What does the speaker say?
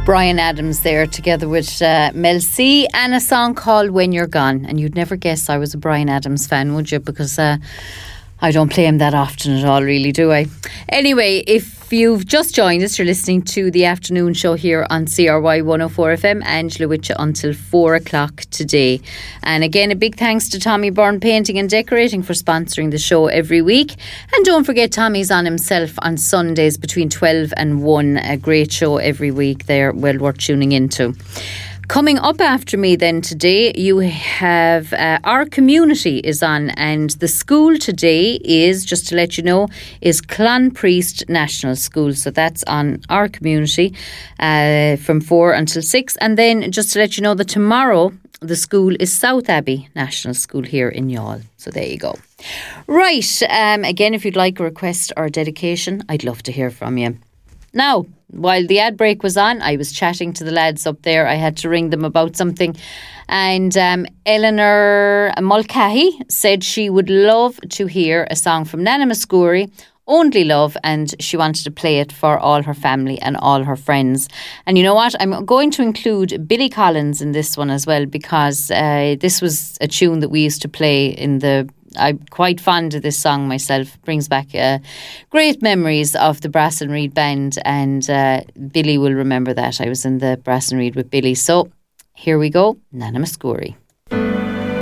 Bryan Adams there together with Mel C and a song called When You're Gone. And you'd never guess I was a Bryan Adams fan, would you? Because I don't play him that often at all, really, do I? Anyway, if you've just joined us, you're listening to the afternoon show here on CRY 104 FM. Angela with you until 4 o'clock today. And again, a big thanks to Tommy Byrne Painting and Decorating for sponsoring the show every week. And don't forget, Tommy's on himself on Sundays between 12 and 1. A great show every week there, well worth tuning into. Coming up after me then today, you have Our Community is on, and the school today is, just to let you know, is Clonpriest National School. So that's on Our Community from 4 until 6. And then just to let you know that tomorrow the school is South Abbey National School here in Youghal. So there you go. Right, again, if you'd like a request or a dedication, I'd love to hear from you. Now, while the ad break was on, I was chatting to the lads up there. I had to ring them about something. And Eleanor Mulcahy said she would love to hear a song from Nana Muscuri, Only Love, and she wanted to play it for all her family and all her friends. And you know what? I'm going to include Billy Collins in this one as well, because this was a tune that we used to play in the... I'm quite fond of this song myself. Brings back great memories of the Brass and Reed band, and Billy will remember that. I was in the Brass and Reed with Billy. So here we go, Nana Muscuri.